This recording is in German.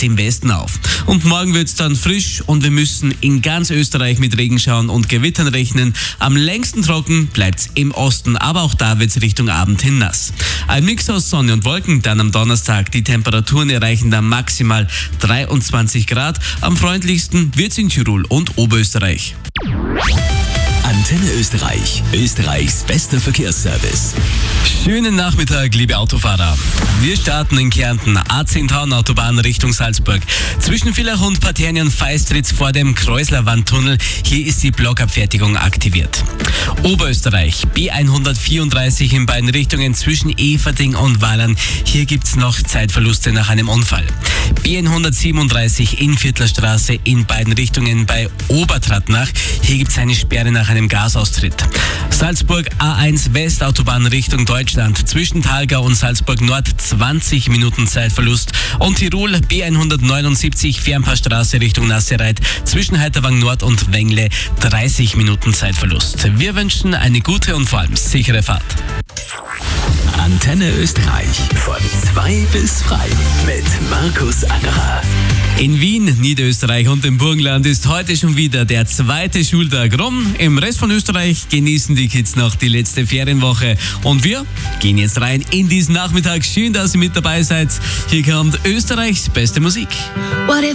dem Westen auf. Und morgen wird es dann frisch und wir müssen in ganz Österreich mit Regenschauern und Gewittern rechnen. Am längsten trocken bleibt es im Osten, aber auch da wird es Richtung Abend hin nass. Ein Mix aus Sonne und Wolken dann am Donnerstag. Die Temperaturen erreichen dann maximal 23 Grad. Am freundlichsten wird es in Tirol und Oberösterreich. Antenne Österreich, Österreichs bester Verkehrsservice. Schönen Nachmittag, liebe Autofahrer. Wir starten in Kärnten, A10 Autobahn Richtung Salzburg. Zwischen Villach und Paternien-Feistritz vor dem Kreuzler-Wandtunnel. Hier ist die Blockabfertigung aktiviert. Oberösterreich, B134 in beiden Richtungen zwischen Everding und Wallern. Hier gibt's noch Zeitverluste nach einem Unfall. B137 in Viertlerstraße in beiden Richtungen bei Obertrattnach. Hier gibt's eine Sperre nach einem Gasaustritt. Salzburg A1 Westautobahn Richtung Deutschland zwischen Thalgau und Salzburg Nord 20 Minuten Zeitverlust. Und Tirol B179 Fernpassstraße Richtung Nassereit zwischen Heiterwang Nord und Wengle 30 Minuten Zeitverlust. Wir wünschen eine gute und vor allem sichere Fahrt. Antenne Österreich von 2 bis frei mit Markus Angerer. In Wien, Niederösterreich und im Burgenland ist heute schon wieder der zweite Schultag rum. Im Rest von Österreich genießen die Kids noch die letzte Ferienwoche. Und wir gehen jetzt rein in diesen Nachmittag. Schön, dass ihr mit dabei seid. Hier kommt Österreichs beste Musik.